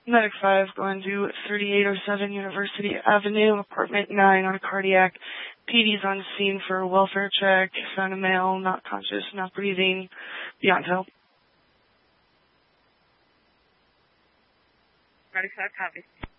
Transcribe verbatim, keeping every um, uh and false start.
Medic five going to thirty-eight oh seven University Avenue, apartment nine on cardiac. P D's on scene for a welfare check. Found a male, not conscious, not breathing. Beyond help. Medic five, copy.